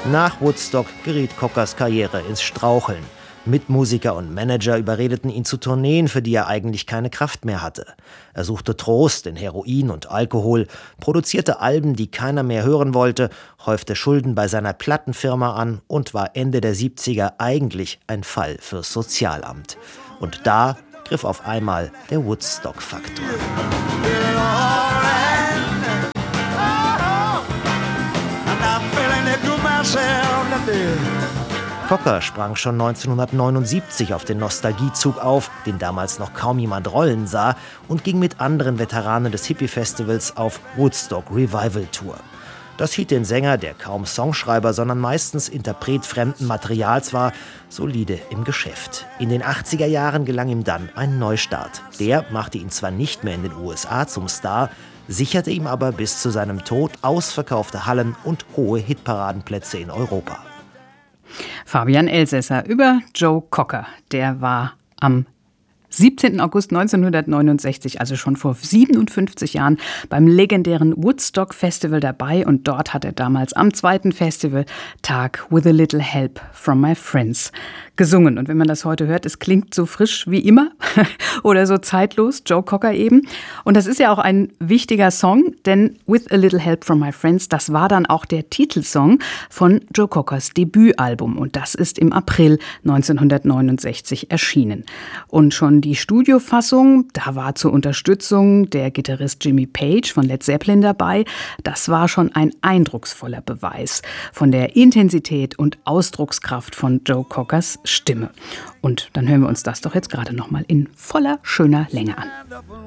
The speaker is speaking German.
Nach Woodstock geriet Cockers Karriere ins Straucheln. Mitmusiker und Manager überredeten ihn zu Tourneen, für die er eigentlich keine Kraft mehr hatte. Er suchte Trost in Heroin und Alkohol, produzierte Alben, die keiner mehr hören wollte, häufte Schulden bei seiner Plattenfirma an und war Ende der 70er eigentlich ein Fall fürs Sozialamt. Und da griff auf einmal der Woodstock-Faktor. Cocker sprang schon 1979 auf den Nostalgiezug auf, den damals noch kaum jemand rollen sah, und ging mit anderen Veteranen des Hippie-Festivals auf Woodstock Revival Tour. Das hielt den Sänger, der kaum Songschreiber, sondern meistens Interpret fremden Materials war, solide im Geschäft. In den 80er Jahren gelang ihm dann ein Neustart. Der machte ihn zwar nicht mehr in den USA zum Star, sicherte ihm aber bis zu seinem Tod ausverkaufte Hallen und hohe Hitparadenplätze in Europa. Fabian Elsässer über Joe Cocker. Der war am 17. August 1969, also schon vor 57 Jahren, beim legendären Woodstock Festival dabei. Und dort hat er damals am zweiten Festivaltag With a Little Help from My Friends gesungen. Und wenn man das heute hört, es klingt so frisch wie immer oder so zeitlos, Joe Cocker eben. Und das ist ja auch ein wichtiger Song, denn With a Little Help from My Friends, das war dann auch der Titelsong von Joe Cockers Debütalbum. Und das ist im April 1969 erschienen. Und schon die Studiofassung, da war zur Unterstützung der Gitarrist Jimmy Page von Led Zeppelin dabei. Das war schon ein eindrucksvoller Beweis von der Intensität und Ausdruckskraft von Joe Cockers Stimme. Und dann hören wir uns das doch jetzt gerade noch mal in voller schöner Länge an.